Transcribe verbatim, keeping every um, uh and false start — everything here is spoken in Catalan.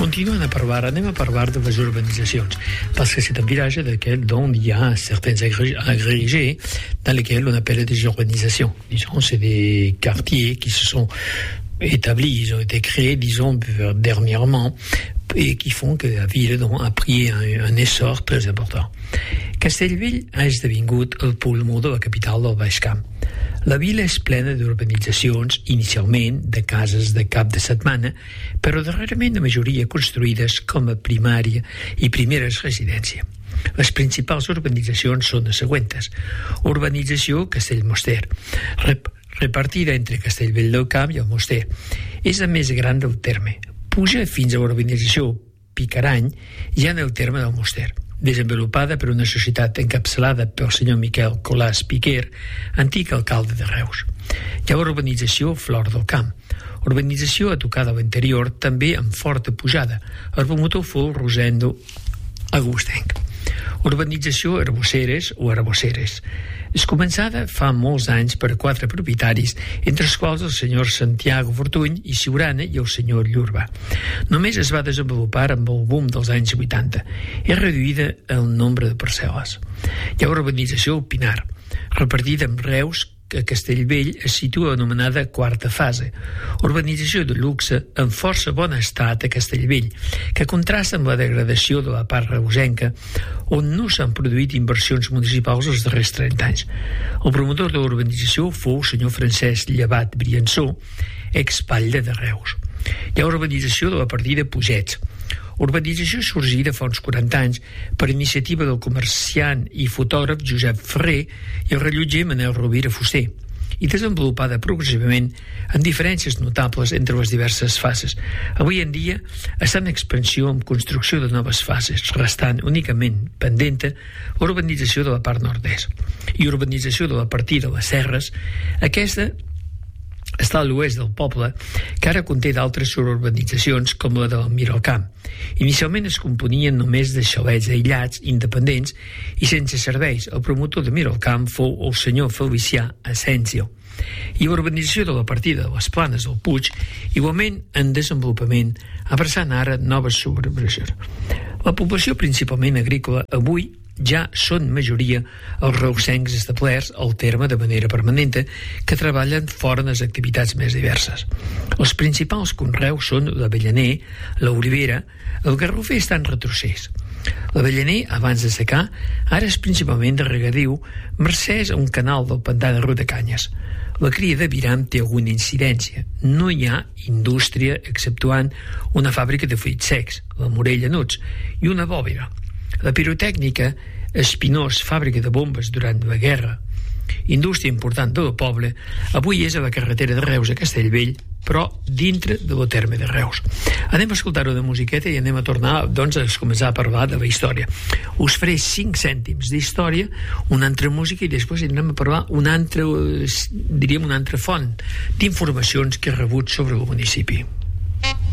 Continuant a parlar, anem a parlar de les urbanitzacions, parce que c'est un village d'aquel dont il y a certains agrégés dans lesquels on appelle des urbanisations. Disons, c'est des quartiers qui se sont établis, ils ont été créés, disons, dernièrement, et qui font que la ville donc, a pris un, un essor très important. Castellvell ha esdevingut el pulmó de la capital del Baix Camp. La vila és plena d'urbanitzacions, inicialment de cases de cap de setmana, però darrerament la majoria construïdes com a primària i primeres residències. Les principals urbanitzacions són les següents. Urbanització Castellmoster, rep repartida entre Castellvell del Camp i el Moster. És la més gran del terme. Puja fins a l'urbanització Picarany, ja en el terme del Moster, desenvolupada per una societat encapçalada pel senyor Miquel Colàs Piquer, antic alcalde de Reus. Hi ha l'urbanització Flor del Camp, urbanització a tocar de l'interior, també amb forta pujada. El promotor fou Rosendo Agustenc. Urbanització Arbosseres o Arbosseres. És començada fa molts anys per quatre propietaris, entre els quals el senyor Santiago Fortuny i Siurana i el senyor Llurba. Només es va desenvolupar amb el boom dels anys vuitanta. És reduïda el nombre de parcel·les. Hi ha urbanització Pinar, repartida amb Reus, que a Castellvell es situa anomenada quarta fase, urbanització de luxe en força bon estat a Castellvell, que contrasta amb la degradació de la part reusenca, on no s'han produït inversions municipals els darrers trenta anys. El promotor de l'urbanització fou el senyor Francesc Llevat Briançó, expatlle de Reus. Hi ha urbanització de la partida Pugets, urbanització sorgida fa uns quaranta anys per iniciativa del comerciant i fotògraf Josep Ferrer i el rellotger Manel Rovira Fuster, i desenvolupada progressivament en diferències notables entre les diverses fases. Avui en dia està en expansió amb construcció de noves fases, restant únicament pendenta l'urbanització de la part nord-est i urbanització de la partida de les Serres. Aquesta està a l'oest del poble, que ara conté d'altres urbanitzacions com la del Miralcamp. Inicialment es componien només de xalets aïllats, independents i sense serveis. El promotor de Miralcamp fou el senyor Felicià Asensio. I l'urbanització de la partida de les Planes del Puig, igualment en desenvolupament, abraçant ara noves subregulacions. La població principalment agrícola avui ja són majoria els reusencs establerts al terme de manera permanent que treballen fora de les activitats més diverses. Els principals conreus són l'avellaner, l'olivera, el garrofer està en retrocés. L'avellaner, abans de secar, ara és principalment de regadiu, mercès a un canal del pantà de Rodecanyes. La cria de viram té alguna incidència. No hi ha indústria exceptuant una fàbrica de fruits secs, la Morella Nuts, i una bòbila. La pirotècnica, Espinós, fàbrica de bombes durant la guerra, indústria important del poble, avui és a la carretera de Reus a Castellvell, però dintre de la terme de Reus. Anem a escoltar-ho de musiqueta i anem a tornar, doncs, a començar a parlar de la història. Us faré cinc cèntims d'història, una altra música i després anem a parlar una altra, diríem, una altra font d'informacions que he rebut sobre el municipi.